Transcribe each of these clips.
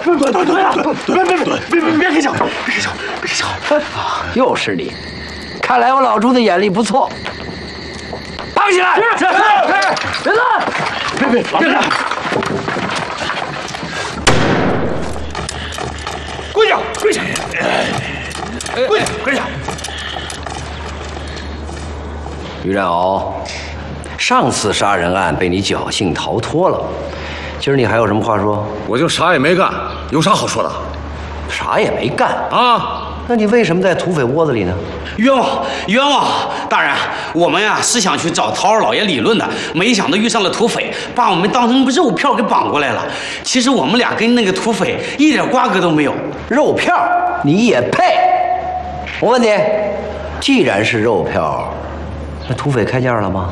别开枪！ 又是你，看来我老朱的眼力不错。绑起来！是，别动！别动！跪下！跪下！于占鳌，上次杀人案被你侥幸逃脱了，今儿你还有什么话说？ 我就啥也没干，有啥好说的？ 啥也没干啊？ 那你为什么在土匪窝子里呢？ 冤枉！大人，我们呀是想去找陶二老爷理论的，没想到遇上了土匪，把我们当成肉票给绑过来了。其实我们俩跟那个土匪一点瓜葛都没有。 肉票你也配？我问你，既然是肉票，那土匪开价了吗？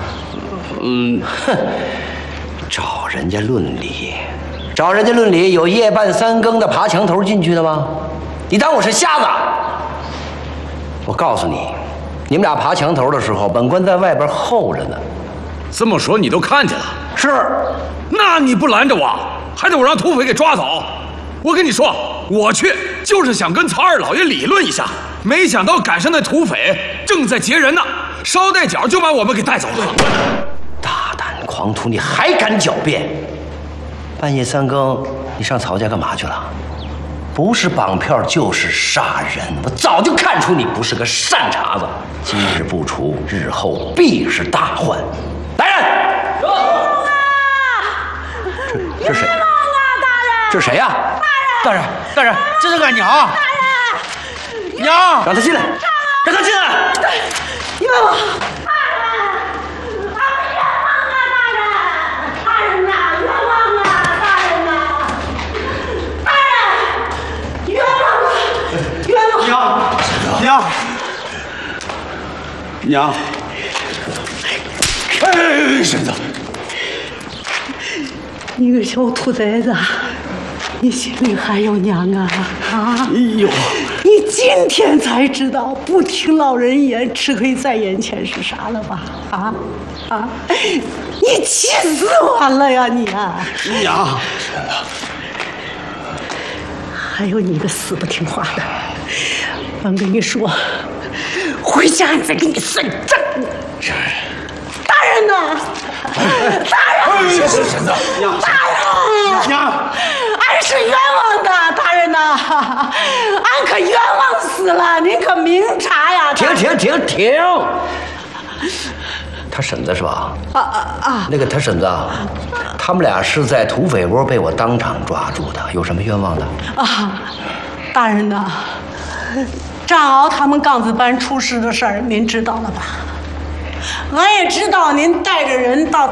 找人家论理，有夜半三更的爬墙头进去的吗？你当我是瞎子？我告诉你，你们俩爬墙头的时候，本官在外边候着呢。 这么说你都看见了？ 是。 那你不拦着我，还得我让土匪给抓走？我跟你说，我去就是想跟曹二老爷理论一下，没想到赶上那土匪正在劫人呢，捎带脚就把我们给带走了。 大胆狂徒，你还敢狡辩？半夜三更，你上曹家干嘛去了？不是绑票就是杀人，我早就看出你不是个善茬子。今日不除，日后必是大患。来人！这谁？这谁呀？ 大人，这是俺娘。娘， 让他进来， 让他进来。 你问我。 娘，婶子， 你个小兔崽子，你心里还有娘啊？ 有。 你今天才知道不听老人言，吃亏在眼前是啥了吧？你气死我了呀你啊！ 娘， 还有你个死不听话的，我跟你说。回家再给你算账。大人呐！大人！ 婶子， 大人！ 娘， 俺是冤枉的，大人呐！俺可冤枉死了，您可明察呀！ 停！他婶子是吧？那个他婶子啊，他们俩是在土匪窝被我当场抓住的，有什么冤枉的？ 大人呐！张鳌他们杠子班出事的事儿，您知道了吧？俺也知道您带着人到